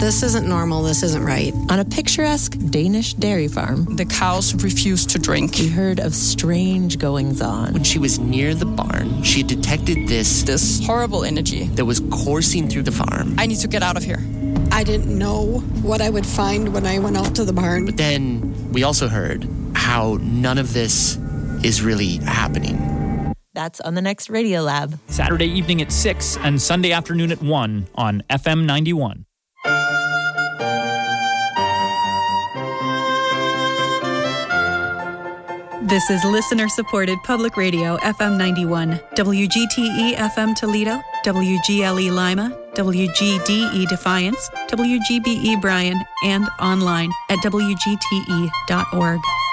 This isn't normal. This isn't right. On a picturesque Danish dairy farm, the cows refused to drink. We heard of strange goings-on. When she was near the barn, she detected this horrible energy that was coursing through the farm. I need to get out of here. I didn't know what I would find when I went out to the barn. But then we also heard how none of this is really happening. That's on the next Radio Lab. Saturday evening at 6 and Sunday afternoon at 1 on FM 91. This is listener-supported public radio, FM 91, WGTE FM Toledo, WGLE Lima, WGDE Defiance, WGBE Bryan, and online at WGTE.org.